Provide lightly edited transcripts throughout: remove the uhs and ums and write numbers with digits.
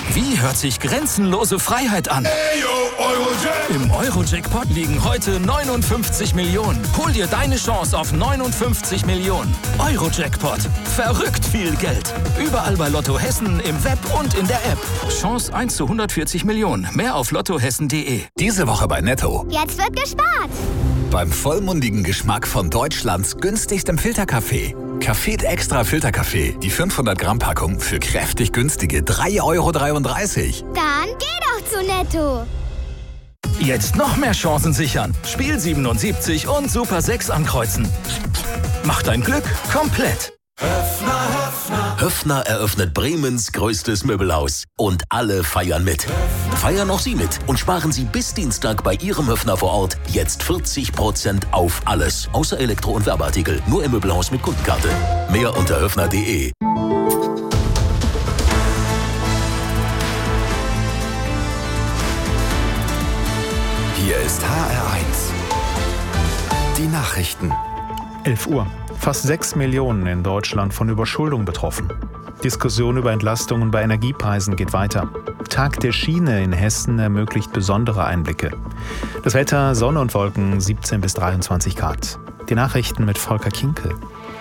Wie hört sich grenzenlose Freiheit an? Im Euro-Jackpot liegen heute 59 Millionen. Hol dir deine Chance auf 59 Millionen. Euro-Jackpot. Verrückt viel Geld. Überall bei Lotto Hessen, im Web und in der App. Chance 1 zu 140 Millionen. Mehr auf lottohessen.de. Diese Woche bei Netto. Jetzt wird gespart. Beim vollmundigen Geschmack von Deutschlands günstigstem Filterkaffee. Café Extra Filterkaffee. Die 500 Gramm Packung für kräftig günstige 3,33 Euro. Dann geh doch zu Netto. Jetzt noch mehr Chancen sichern. Spiel 77 und Super 6 ankreuzen. Mach dein Glück komplett. Höffner eröffnet Bremens größtes Möbelhaus. Und alle feiern mit. Feiern auch Sie mit und sparen Sie bis Dienstag bei Ihrem Höffner vor Ort jetzt 40% auf alles. Außer Elektro- und Werbeartikel. Nur im Möbelhaus mit Kundenkarte. Mehr unter höffner.de. Hier ist HR1. Die Nachrichten. 11 Uhr. Fast 6 Millionen in Deutschland von Überschuldung betroffen. Diskussion über Entlastungen bei Energiepreisen geht weiter. Tag der Schiene in Hessen ermöglicht besondere Einblicke. Das Wetter, Sonne und Wolken, 17 bis 23 Grad. Die Nachrichten mit Volker Kinkel.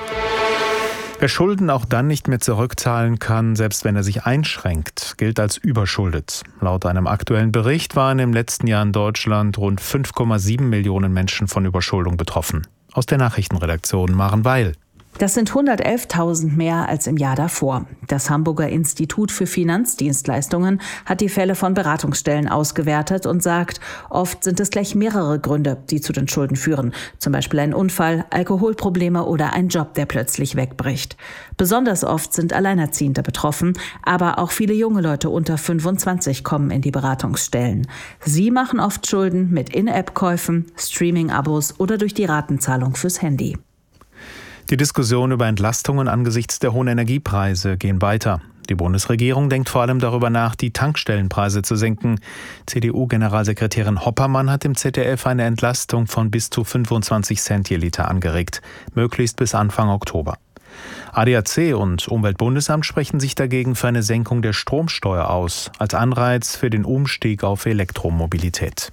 Wer Schulden auch dann nicht mehr zurückzahlen kann, selbst wenn er sich einschränkt, gilt als überschuldet. Laut einem aktuellen Bericht waren im letzten Jahr in Deutschland rund 5,7 Millionen Menschen von Überschuldung betroffen. Aus der Nachrichtenredaktion Maren Weil. Das sind 111.000 mehr als im Jahr davor. Das Hamburger Institut für Finanzdienstleistungen hat die Fälle von Beratungsstellen ausgewertet und sagt, oft sind es gleich mehrere Gründe, die zu den Schulden führen. Zum Beispiel ein Unfall, Alkoholprobleme oder ein Job, der plötzlich wegbricht. Besonders oft sind Alleinerziehende betroffen, aber auch viele junge Leute unter 25 kommen in die Beratungsstellen. Sie machen oft Schulden mit In-App-Käufen, Streaming-Abos oder durch die Ratenzahlung fürs Handy. Die Diskussionen über Entlastungen angesichts der hohen Energiepreise gehen weiter. Die Bundesregierung denkt vor allem darüber nach, die Tankstellenpreise zu senken. CDU-Generalsekretärin Hoppermann hat im ZDF eine Entlastung von bis zu 25 Cent je Liter angeregt, möglichst bis Anfang Oktober. ADAC und Umweltbundesamt sprechen sich dagegen für eine Senkung der Stromsteuer aus, als Anreiz für den Umstieg auf Elektromobilität.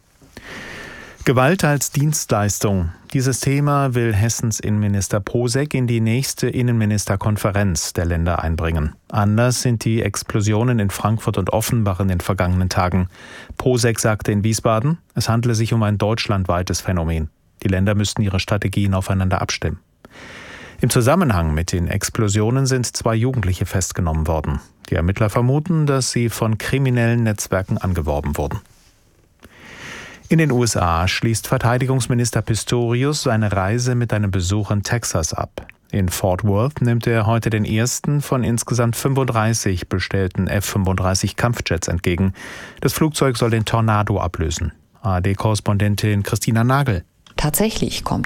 Gewalt als Dienstleistung. Dieses Thema will Hessens Innenminister Posek in die nächste Innenministerkonferenz der Länder einbringen. Anders sind die Explosionen in Frankfurt und Offenbach in den vergangenen Tagen. Posek sagte in Wiesbaden, es handle sich um ein deutschlandweites Phänomen. Die Länder müssten ihre Strategien aufeinander abstimmen. Im Zusammenhang mit den Explosionen sind 2 Jugendliche festgenommen worden. Die Ermittler vermuten, dass sie von kriminellen Netzwerken angeworben wurden. In den USA schließt Verteidigungsminister Pistorius seine Reise mit einem Besuch in Texas ab. In Fort Worth nimmt er heute den ersten von insgesamt 35 bestellten F-35 Kampfjets entgegen. Das Flugzeug soll den Tornado ablösen. ARD-Korrespondentin Christina Nagel. Tatsächlich kommt